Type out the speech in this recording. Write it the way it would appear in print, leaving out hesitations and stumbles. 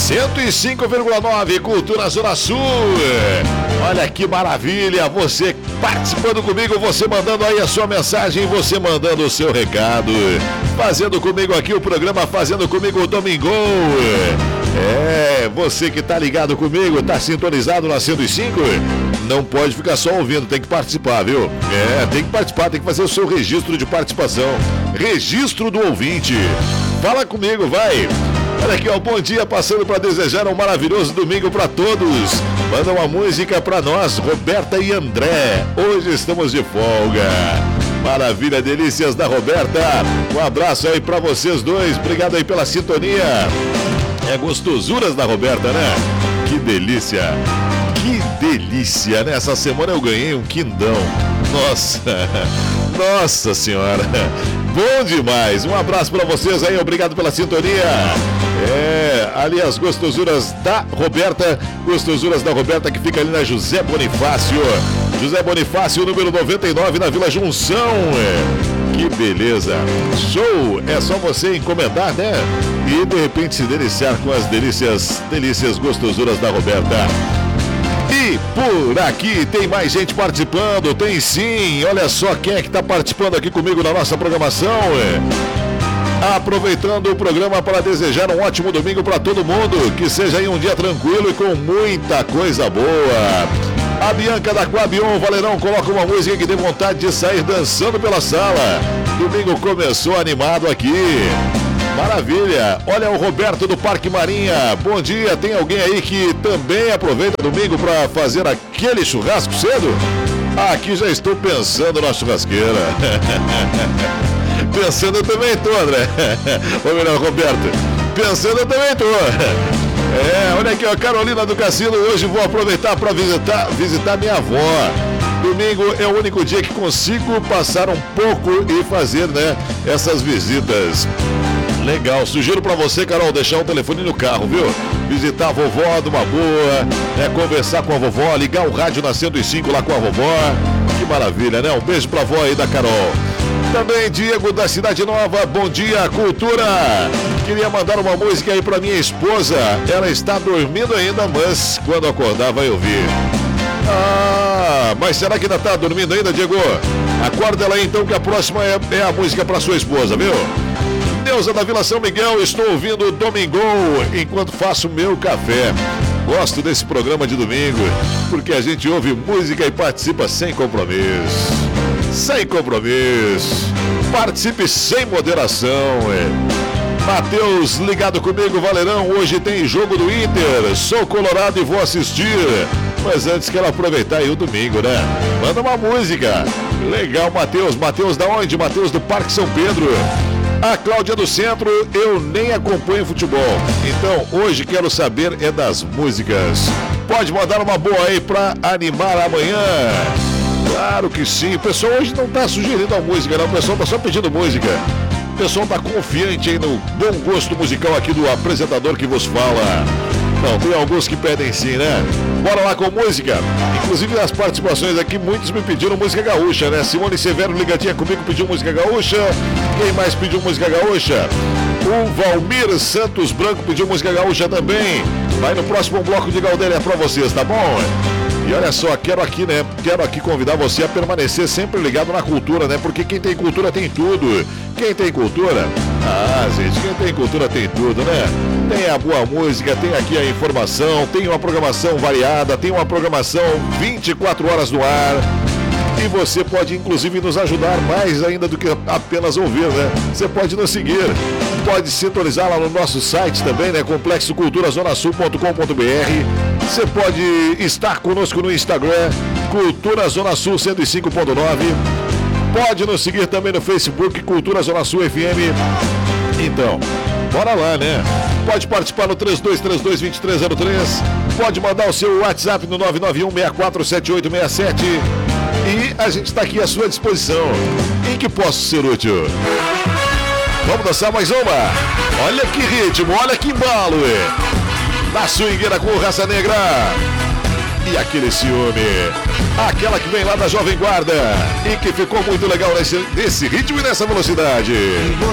105,9 Cultura Zona Sul. Olha que maravilha, você participando comigo, você mandando aí a sua mensagem, você mandando o seu recado, fazendo comigo aqui o programa, fazendo comigo o Domingão. Você que tá ligado comigo, tá sintonizado na 105, não pode ficar só ouvindo, tem que participar, viu? Tem que participar, tem que fazer o seu registro de participação, registro do ouvinte. Fala comigo, vai. Olha aqui, ó, bom dia, passando para desejar um maravilhoso domingo para todos. Manda uma música para nós, Roberta e André. Hoje estamos de folga. Maravilha, delícias da Roberta. Um abraço aí para vocês dois. Obrigado aí pela sintonia. É gostosuras da Roberta, né? Que delícia. Que delícia, né? Essa semana eu ganhei um quindão. Nossa senhora. Bom demais. Um abraço para vocês aí. Obrigado pela sintonia. Ali as gostosuras da Roberta. Gostosuras da Roberta que fica ali na José Bonifácio. José Bonifácio, número 99, na Vila Junção. Que beleza. Show. É só você encomendar, né? E de repente se deliciar com as delícias gostosuras da Roberta. E por aqui tem mais gente participando, tem sim. Olha só quem é que está participando aqui comigo na nossa programação. Aproveitando o programa para desejar um ótimo domingo para todo mundo. Que seja aí um dia tranquilo e com muita coisa boa. A Bianca da Quabion, Valerão, coloca uma música que dê vontade de sair dançando pela sala. Domingo começou animado aqui. Maravilha. Olha o Roberto do Parque Marinha. Bom dia. Tem alguém aí que também aproveita domingo para fazer aquele churrasco cedo? Aqui já estou pensando na churrasqueira. Pensando eu também tô, André. Ou melhor, Roberto. Pensando eu também tô. Olha aqui, ó, Carolina do Cassino. Hoje vou aproveitar para visitar minha avó. Domingo é o único dia que consigo passar um pouco e fazer, né, essas visitas. Legal, sugiro pra você, Carol, deixar o telefone no carro, viu? Visitar a vovó de uma boa, conversar com a vovó, ligar o rádio na 105 lá com a vovó. Que maravilha, né? Um beijo pra vó aí da Carol. Também Diego da Cidade Nova, bom dia, Cultura. Queria mandar uma música aí pra minha esposa. Ela está dormindo ainda, mas quando acordar vai ouvir. Mas será que ainda tá dormindo ainda, Diego? Acorda ela aí então, que a próxima é a música pra sua esposa, viu? Neuza da Vila São Miguel, estou ouvindo Domingão enquanto faço meu café. Gosto desse programa de domingo, porque a gente ouve música e participa sem compromisso. Sem compromisso. Participe sem moderação. Matheus, ligado comigo, Valerão. Hoje tem jogo do Inter. Sou colorado e vou assistir. Mas antes quero aproveitar aí o domingo, né? Manda uma música. Legal, Matheus. Matheus da onde? Matheus do Parque São Pedro. A Cláudia do Centro, eu nem acompanho futebol. Então, hoje quero saber das músicas. Pode mandar uma boa aí pra animar amanhã. Claro que sim. O pessoal hoje não tá sugerindo a música, não. O pessoal tá só pedindo música. O pessoal tá confiante aí no bom gosto musical aqui do apresentador que vos fala. Não, tem alguns que pedem sim, né? Bora lá com música. Inclusive as participações aqui, muitos me pediram música gaúcha, né? Simone Severo ligadinha comigo pediu música gaúcha. Quem mais pediu música gaúcha? O Valmir Santos Branco pediu música gaúcha também. Vai no próximo bloco de Galdéria pra vocês, tá bom? E olha só, quero aqui convidar você a permanecer sempre ligado na cultura, né? Porque quem tem cultura tem tudo. Quem tem cultura? Gente, quem tem cultura tem tudo, né? Tem a boa música, tem aqui a informação, tem uma programação variada, tem uma programação 24 horas no ar. E você pode, inclusive, nos ajudar mais ainda do que apenas ouvir, né? Você pode nos seguir, pode sintonizar lá no nosso site também, né? complexoculturazonasul.com.br. Você pode estar conosco no Instagram, Cultura Zona Sul 105.9. Pode nos seguir também no Facebook, Cultura Zona Sul FM. Então, bora lá, né? Pode participar no 3232-2303. Pode mandar o seu WhatsApp no 991-647867. E a gente está aqui à sua disposição. Em que posso ser útil? Vamos dançar mais uma? Olha que ritmo, olha que embalo. Da swingueira com Raça Negra. E aquele ciúme. Aquela que vem lá da Jovem Guarda. E que ficou muito legal nesse ritmo e nessa velocidade.